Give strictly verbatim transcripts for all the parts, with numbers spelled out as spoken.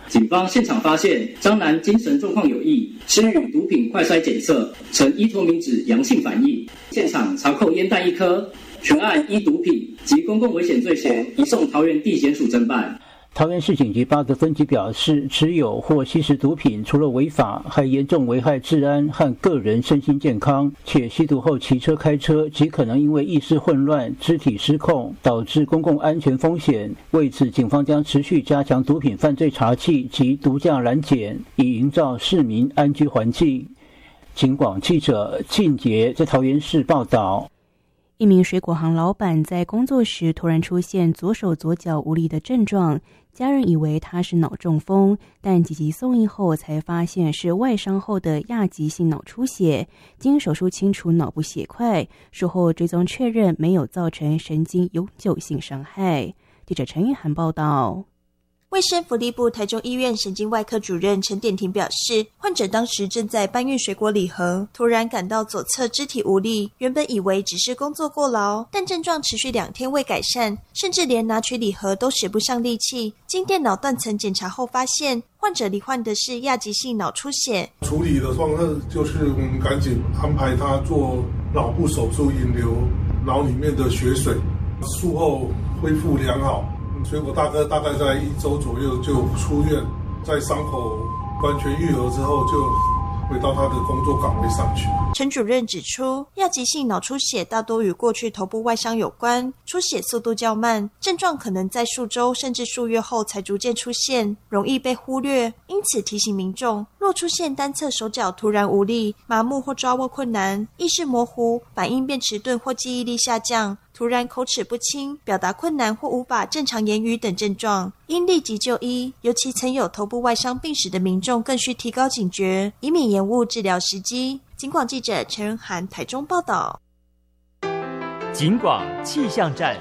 警方现场发现张男精神状况有异，施予毒品快筛检测呈依托明酯阳性反应，现场查扣烟弹一颗，全案依毒品及公共危险罪嫌移送桃园地检署侦办。 桃园市警局八个分局表示，持有或吸食毒品除了违法，还严重危害治安和个人身心健康，且吸毒后骑车开车极可能因为意识混乱、肢体失控，导致公共安全风险。为此，警方将持续加强毒品犯罪查缉及毒驾拦检，以营造市民安居环境。警广记者靳杰在桃园市报道。 一名水果行老板在工作时突然出现左手左脚无力的症状，家人以为他是脑中风，但紧急送医后才发现是外伤后的亚急性脑出血，经手术清除脑部血块，术后追踪确认没有造成神经永久性伤害。记者陈玉涵报道。 卫生福利部台中医院神经外科主任陈典婷表示，患者当时正在搬运水果礼盒，突然感到左侧肢体无力，原本以为只是工作过劳，但症状持续两天未改善，甚至连拿取礼盒都使不上力气。经电脑断层检查后发现，患者罹患的是亚急性脑出血。 处理的方式就是我们赶紧安排他做脑部手术，引流脑里面的血水，术后恢复良好。水果大哥大概在一周左右就出院，在伤口完全愈合之后，就回到他的工作岗位上去。 陈主任指出，亚急性脑出血大多与过去头部外伤有关，出血速度较慢，症状可能在数周甚至数月后才逐渐出现，容易被忽略。因此提醒民众，若出现单侧手脚突然无力、麻木或抓握困难、意识模糊、反应变迟钝或记忆力下降，突然口齿不清、表达困难或无法正常言语等症状，应立即就医。尤其曾有头部外伤病史的民众，更需提高警觉，以免延误治疗时机。警广记者陈仁涵台中报道。 警广气象站。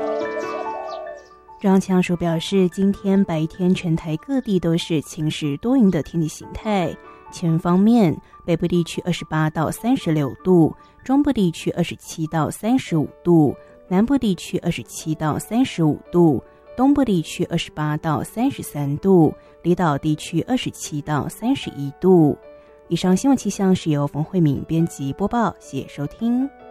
中央气象署表示，今天白天全台各地都是晴时多云的天气形态。气温方面，北部地区二十八到三十六度，中部地区二十七到三十五度，南部地区二十七到三十五度，东部地区二十八到三十三度，离岛地区二十七到三十一度。以上新闻气象是由冯慧敏编辑播报，谢谢收听。